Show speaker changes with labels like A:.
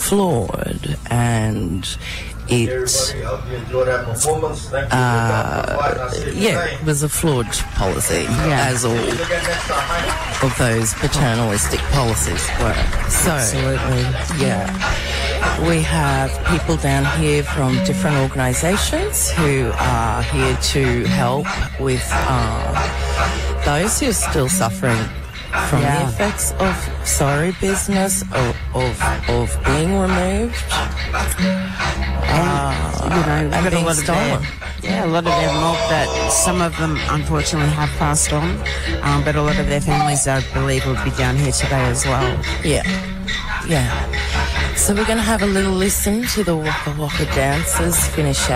A: flawed, and it was a flawed policy, as all of those paternalistic policies were. So,
B: absolutely.
A: We have people down here from different organisations who are here to help with those who are still suffering from the effects of sorry business, of being removed, and being stolen.
B: A lot of their mob, that some of them unfortunately have passed on, but a lot of their families, I believe, will be down here today as well.
A: Yeah. So we're going to have a little listen to the Waka Waka dancers finish